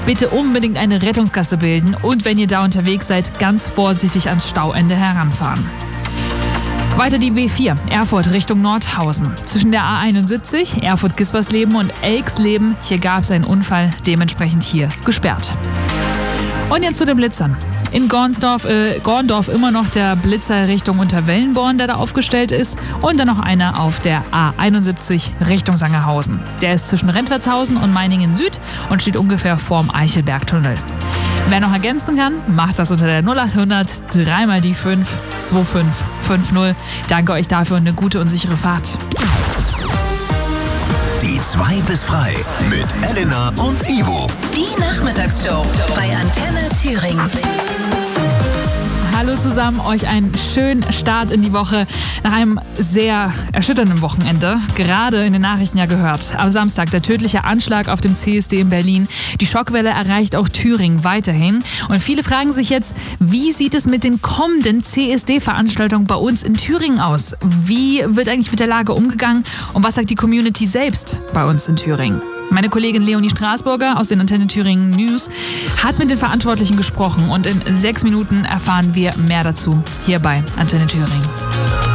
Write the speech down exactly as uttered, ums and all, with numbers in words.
Bitte unbedingt eine Rettungsgasse bilden und wenn ihr da unterwegs seid, ganz vorsichtig ans Stauende heranfahren. Weiter die B vier, Erfurt Richtung Nordhausen. Zwischen der A einundsiebzig, Erfurt-Gispersleben und Elksleben, hier gab es einen Unfall, dementsprechend hier gesperrt. Und jetzt zu den Blitzern. In Gornsdorf, äh, Gorndorf immer noch der Blitzer Richtung Unterwellenborn, der da aufgestellt ist. Und dann noch einer auf der A einundsiebzig Richtung Sangerhausen. Der ist zwischen Rentwertshausen und Meiningen Süd und steht ungefähr vorm Eichelbergtunnel. Wer noch ergänzen kann, macht das unter der null acht hundert drei mal die fünf zwei fünf fünf null. Danke euch dafür und eine gute und sichere Fahrt. Die zwei bis frei mit Elena und Ivo. Die Nachmittagsshow bei Antenne Thüringen. Hallo zusammen, euch einen schönen Start in die Woche nach einem sehr erschütternden Wochenende. Gerade in den Nachrichten ja gehört. Am Samstag der tödliche Anschlag auf dem C S D in Berlin. Die Schockwelle erreicht auch Thüringen weiterhin. Und viele fragen sich jetzt, wie sieht es mit den kommenden C S D-Veranstaltungen bei uns in Thüringen aus? Wie wird eigentlich mit der Lage umgegangen? Und was sagt die Community selbst bei uns in Thüringen? Meine Kollegin Leonie Straßburger aus den Antenne Thüringen News hat mit den Verantwortlichen gesprochen und in sechs Minuten erfahren wir mehr dazu hier bei Antenne Thüringen.